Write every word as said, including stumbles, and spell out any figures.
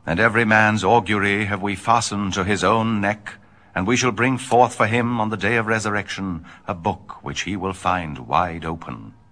And every man's augury have we fastened to his own neck, and we shall bring forth for him on the day of resurrection a book which he will find wide open.